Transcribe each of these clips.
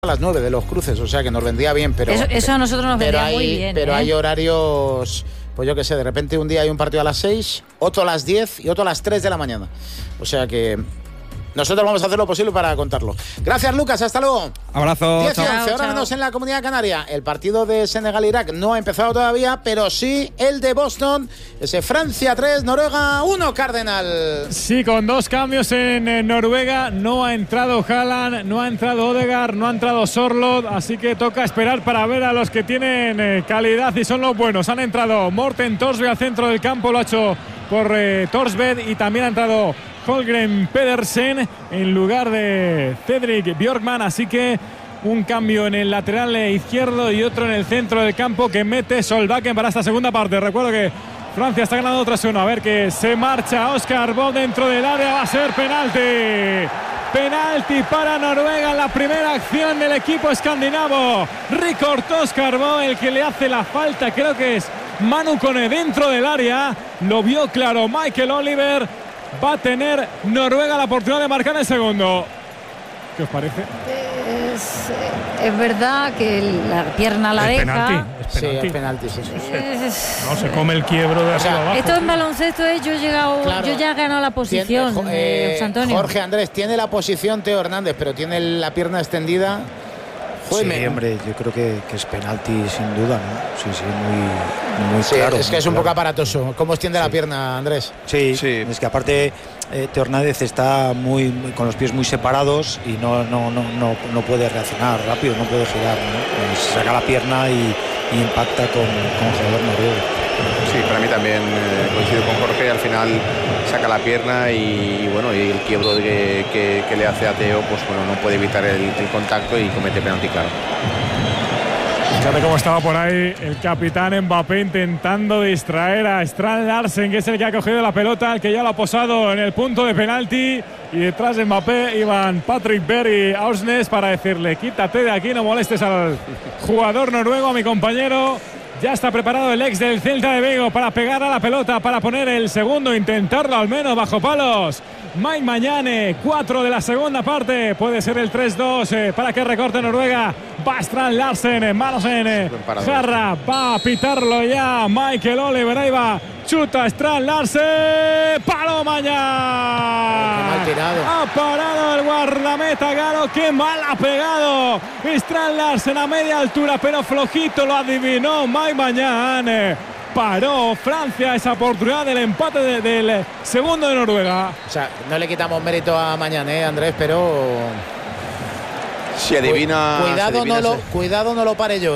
a las 9 de los cruces, o sea que nos vendría bien, pero eso a nosotros nos vendría muy bien. Pero hay horarios, pues yo qué sé, de repente un día hay un partido a las 6, otro a las 10 y otro a las 3 de la mañana. O sea que nosotros vamos a hacer lo posible para contarlo. Gracias, Lucas, hasta luego. Abrazo. 10 y 11, ahora menos en la Comunidad Canaria. El partido de Senegal-Irak no ha empezado todavía, pero sí el de Boston, ese Francia 3, Noruega 1, Cardenal. Sí, con 2 cambios en Noruega. No ha entrado Haaland, no ha entrado Odegaard, no ha entrado Sorloth, así que toca esperar para ver a los que tienen calidad y son los buenos. Han entrado Morten Thorsby al centro del campo, lo ha hecho por Thorsved, y también ha entrado Holgren Pedersen en lugar de Cedric Björkman, así que un cambio en el lateral izquierdo y otro en el centro del campo que mete Solbakken para esta segunda parte. Recuerdo que Francia está ganando 3-1. A ver, que se marcha Oscar Bob dentro del área, va a ser penalti. Penalti para Noruega en la primera acción del equipo escandinavo. Recortó Oscar Bob, el que le hace la falta, creo que es Manu Kone dentro del área. Lo vio claro Michael Oliver. Va a tener Noruega la oportunidad de marcar el segundo. ¿Qué os parece? Es verdad que la pierna la deja. Penalti. Sí, es penalti. Sí. No, se come el quiebro de arriba abajo. Esto en baloncesto es yo ya he ganado la posición, José Antonio. Jorge Andrés tiene la posición Teo Hernández, pero tiene la pierna extendida. Sí, hombre, yo creo que es penalti sin duda, ¿no? Sí, muy claro. Es que es un poco aparatoso. ¿Cómo extiende la pierna, Andrés? Sí, es que aparte Teo Hernández está con los pies muy separados y no puede reaccionar rápido, no puede girar, ¿no? Se saca la pierna y impacta con el jugador noruego. Sí, para mí también coincido con Jorge, al final saca la pierna y bueno, y el quiebro que le hace a Teo, pues bueno, no puede evitar el contacto y comete penalti claro. Fíjate cómo estaba por ahí el capitán Mbappé intentando distraer a Strand Larsen, que es el que ha cogido la pelota, el que ya lo ha posado en el punto de penalti, y detrás de Mbappé iban Patrick Berg y Ausnes para decirle: quítate de aquí, no molestes al jugador noruego, a mi compañero. Ya está preparado el ex del Celta de Vigo para pegar a la pelota, para poner el segundo, intentarlo al menos bajo palos. Mike Mañane, 4 de la segunda parte, puede ser el 3-2 para que recorte Noruega. Va Strand Larsen, manos en jarra, va a pitarlo ya Michael Oliver, ahí va, chuta Strand Larsen, palo Mañane. Ha parado el guardameta Garo, qué mal ha pegado Strand Larsen a media altura, pero flojito lo adivinó Mike Mañane. Paró Francia esa oportunidad del empate del segundo de Noruega. O sea, no le quitamos mérito a Mañana, Andrés, pero si adivina, cuidado no lo pare yo,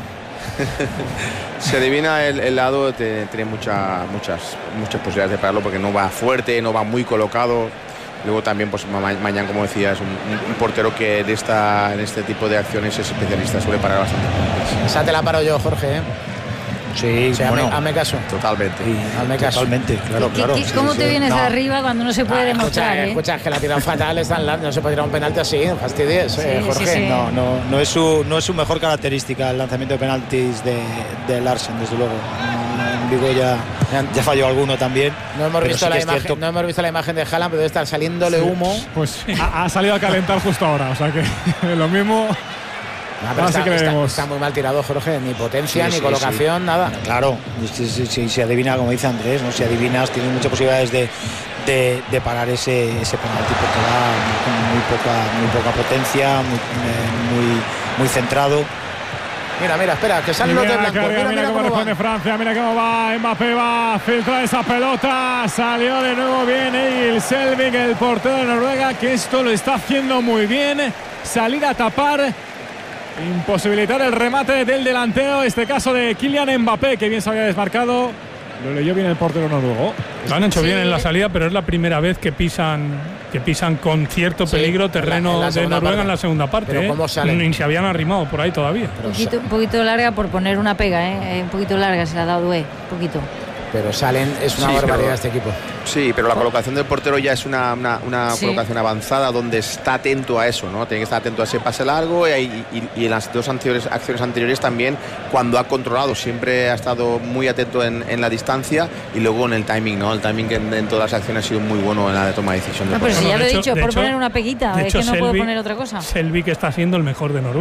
Se adivina el lado, tiene muchas posibilidades de pararlo porque no va fuerte, no va muy colocado. Luego también, pues Mañana, como decía, es un portero que en este tipo de acciones es especialista, suele parar bastante. Esa te la paro yo, Jorge, Sí, o sea, bueno, hazme caso. Totalmente. Hazme caso. Totalmente, claro. ¿Cómo te vienes arriba cuando no se puede demostrar? Escucha, que la tiran fatal, no se puede tirar un penalti así, fastidies, Jorge. Sí. No es su mejor característica el lanzamiento de penaltis de Larsen, desde luego. En Vigo ya falló alguno también. No hemos visto la imagen de Haaland, pero debe estar saliéndole humo. Pues ha salido a calentar justo ahora, o sea que lo mismo. Está muy mal tirado, Jorge, ni potencia, ni colocación, nada. Claro, si se adivina, como dice Andrés, ¿no? Si adivinas, tienes muchas posibilidades de parar ese penalti, porque va con muy poca potencia, muy centrado. Mira, espera, que salen los de blanco. Mira cómo responde Francia, mira cómo va Mbappé, va a filtrar esa pelota. Salió de nuevo bien Egil Selvik, el portero de Noruega, que esto lo está haciendo muy bien. Salir a tapar, imposibilitar el remate del delantero, este caso de Kylian Mbappé, que bien se había desmarcado. Lo leyó bien el portero noruego. Lo han hecho bien en la salida, pero es la primera vez que pisan con cierto peligro terreno de Noruega en la segunda parte. Pero ¿cómo salen? Ni se habían arrimado por ahí todavía. Un poquito larga por poner una pega, un poquito larga se la ha dado Due, un poquito. Pero salen, es una barbaridad este equipo. Sí, pero la colocación del portero ya es una colocación avanzada donde está atento a eso, ¿no? Tiene que estar atento a ese pase largo y en las dos acciones anteriores también, cuando ha controlado, siempre ha estado muy atento en la distancia y luego en el timing, ¿no? El timing que en todas las acciones ha sido muy bueno en la toma de decisión. Pero si ya lo he dicho, por poner una peguita, es que no puedo poner otra cosa. Selvik está siendo el mejor de Noruega.